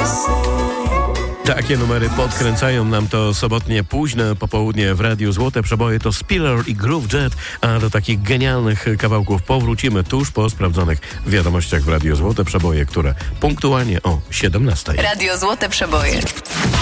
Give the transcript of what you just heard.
Takie numery podkręcają nam to sobotnie późne popołudnie w Radiu Złote Przeboje. To Spiller i Groove Jet, a do takich genialnych kawałków powrócimy tuż po sprawdzonych wiadomościach w Radiu Złote Przeboje, które punktualnie o 17:00. Radio Złote Przeboje.